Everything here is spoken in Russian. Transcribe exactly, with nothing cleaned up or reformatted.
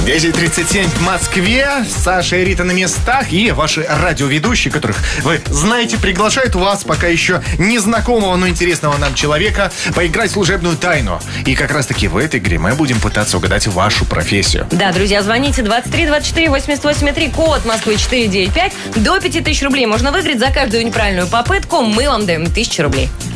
десять тридцать семь в Москве. Саша и Рита на местах. И ваши радиоведущие, которых вы знаете, приглашают вас, пока еще незнакомого, но интересного нам человека, поиграть в служебную тайну. И как раз таки в этой игре мы будем пытаться угадать вашу профессию. Да, друзья, звоните двадцать три двадцать четыре восемьдесят восемь три, код Москвы четыре девять пять. До пяти тысяч рублей можно выиграть за каждую неправильную попытку. Мы вам даем тысячу рублей.